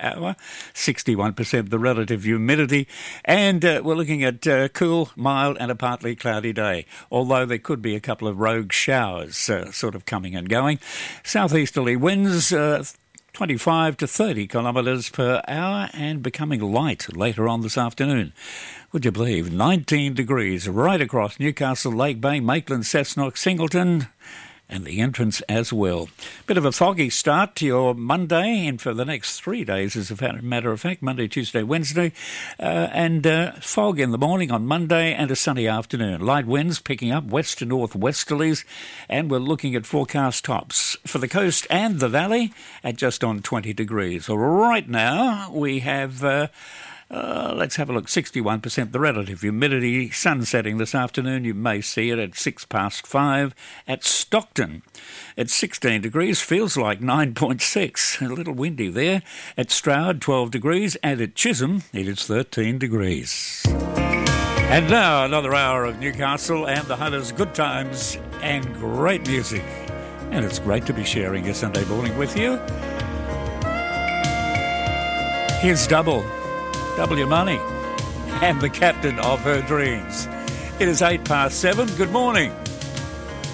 hour, 61% the relative humidity, and we're looking at cool, mild and a partly cloudy day, although there could be a couple of rogue showers sort of coming and going. Southeasterly winds 25 to 30 kilometres per hour and becoming light later on this afternoon. Would you believe 19 degrees right across Newcastle, Lake Bay, Maitland, Cessnock, Singleton, and the entrance as well. Bit of a foggy start to your Monday, and for the next 3 days, as a matter of fact, Monday, Tuesday, Wednesday, and fog in the morning on Monday and a sunny afternoon. Light winds picking up west to north westerlies, and we're looking at forecast tops for the coast and the valley at just on 20 degrees. Right now, we have... let's have a look. 61% the relative humidity. Sun setting this afternoon. You may see it at 5:06 at Stockton. At 16 degrees, feels like 9.6. A little windy there. At Stroud, 12 degrees. And at Chisholm, it is 13 degrees. And now, another hour of Newcastle and the Hunters' good times and great music. And it's great to be sharing your Sunday morning with you. Here's Double. W Money, and the captain of her dreams. It is 7:08. Good morning.